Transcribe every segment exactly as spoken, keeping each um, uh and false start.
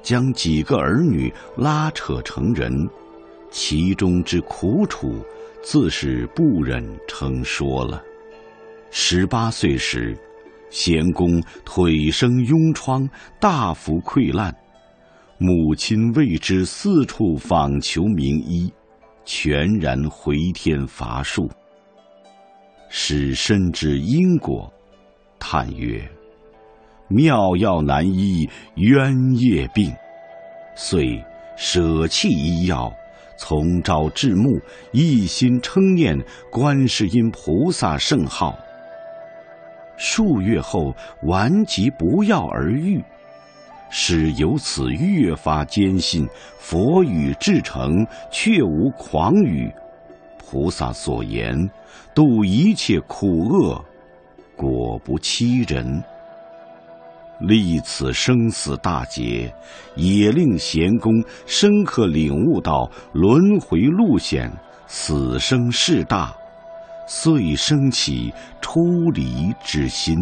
将几个儿女拉扯成人，其中之苦楚，自是不忍称说了。十八岁时，贤公腿生痈疮，大幅溃烂，母亲为之四处访求名医，全然回天乏术。使深知因果，叹曰：妙药难医冤业病，遂舍弃医药，从朝至暮，一心称念观世音菩萨圣号。数月后，顽疾不药而愈，使由此越发坚信佛语至诚，确无诳语。菩萨所言，度一切苦厄，果不欺人。历此生死大劫，也令贤公深刻领悟到轮回路险，死生事大，遂生起出离之心。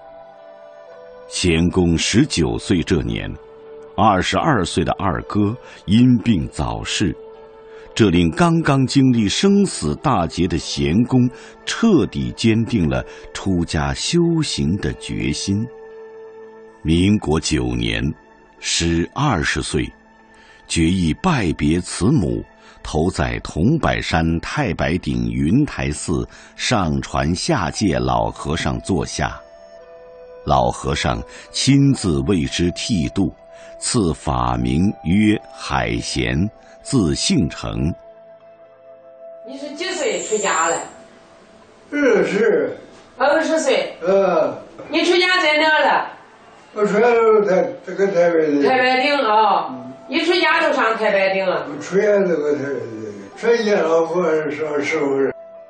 贤公十九岁这年，二十二岁的二哥因病早逝，这令刚刚经历生死大劫的贤公彻底坚定了出家修行的决心。民国九年，时二十岁，决意拜别慈母，投在桐柏山太白顶云台寺上传下界老和尚座下。老和尚亲自为之剃度，赐法名曰海贤，字姓成。 你是几岁出家了？ 二十。 二十岁。 呃。 你出家在哪了？ 我出家都台这个台北的。 太白顶啊！嗯、你出家都上太白顶啊？ 我出家这个台北的，出家老婆上师傅。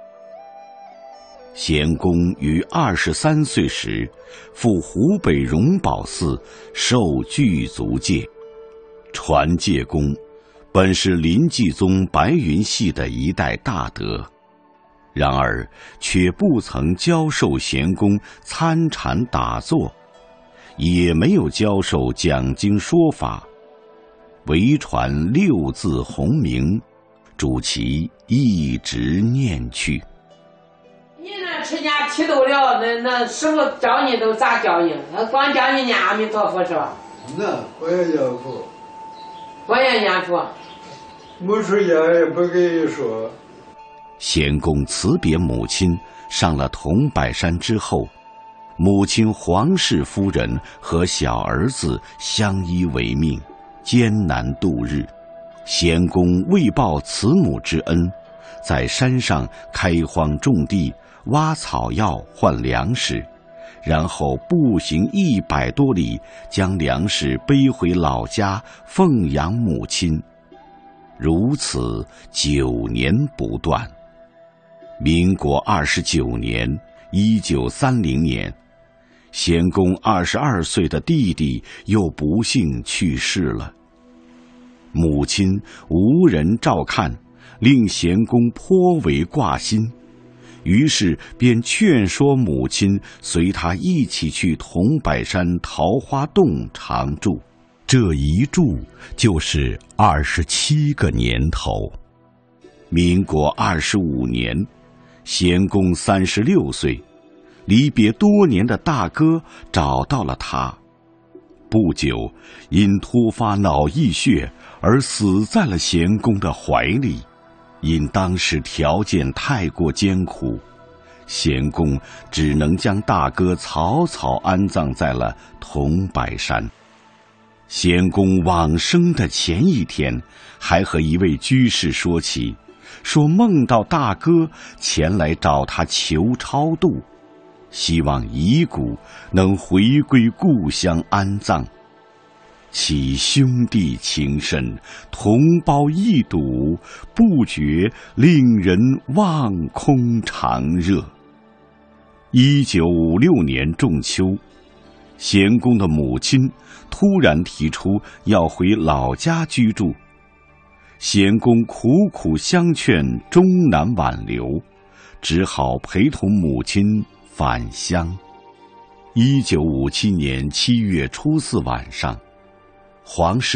贤公于二十三岁时，赴湖北荣宝寺受具足戒。传戒公本是临济宗白云系的一代大德，然而却不曾教授贤公参禅打坐，也没有教授讲经说法，唯传六字洪名，主其一直念去。 你那出家剃度了，那那师傅教你都咋教你？他光教你念阿弥陀佛是吧？ 那我也念佛， 我也念佛。 没出家也不跟你说。 贤公辞别母亲，上了桐柏山之后，母亲黄氏夫人和小儿子相依为命，艰难度日。贤公为报慈母之恩，在山上开荒种地，挖草药换粮食，然后步行一百多里，将粮食背回老家奉养母亲。如此九年不断。民国二十九年，一九三零年，贤公二十二岁的弟弟又不幸去世了。母亲无人照看，令贤公颇为挂心，于是便劝说母亲随他一起去桐柏山桃花洞常住。这一住就是二十七个年头。民国二十五年，贤公三十六岁，离别多年的大哥找到了他。不久，因突发脑溢血而死在了贤公的怀里。因当时条件太过艰苦，贤公只能将大哥草草安葬在了桐柏山。贤公往生的前一天，还和一位居士说起，说梦到大哥前来找他求超度，希望遗骨能回归故乡安葬。其兄弟情深，同胞一睹，不觉令人望空长热。一九五六年仲秋，贤公的母亲突然提出要回老家居住，贤公苦苦相劝，终难挽留，只好陪同母亲返乡。一九五七年七月初四晚上，黄氏